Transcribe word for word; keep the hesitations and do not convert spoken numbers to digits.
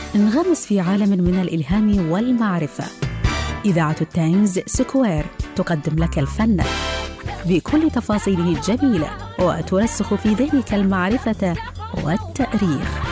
انغمس في عالم من الإلهام والمعرفة. إذاعة التايمز سكوير تقدم لك الفن بكل تفاصيله الجميلة، وترسخ في ذهنك المعرفة والتأريخ.